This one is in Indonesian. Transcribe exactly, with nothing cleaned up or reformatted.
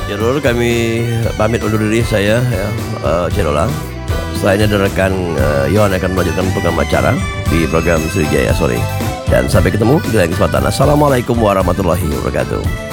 Jalur kami pamit undur diri, saya ya, uh, Cedola. Selain ada rekan uh, Yon akan melanjutkan program acara di program Sriwijaya Sore. Dan sampai ketemu di lain kesempatan. Assalamualaikum warahmatullahi wabarakatuh.